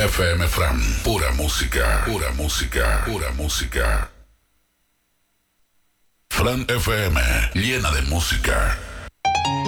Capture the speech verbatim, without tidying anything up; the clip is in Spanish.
F M Fran, pura música, pura música, pura música. Fran F M, llena de música.